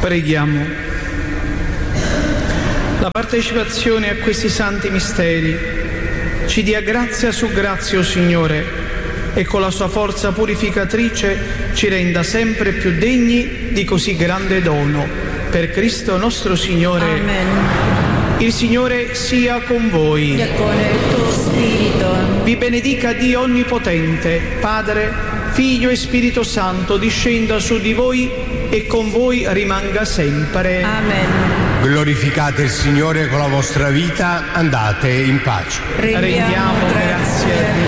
Preghiamo. La partecipazione a questi santi misteri ci dia grazia su grazia, o Signore, e con la sua forza purificatrice ci renda sempre più degni di così grande dono. Per Cristo nostro Signore. Amen. Il Signore sia con voi. E con il tuo spirito. Vi benedica Dio Onnipotente, Padre, Figlio e Spirito Santo, discenda su di voi e con voi rimanga sempre. Amen. Glorificate il Signore con la vostra vita, andate in pace. Rendiamo grazie a Dio.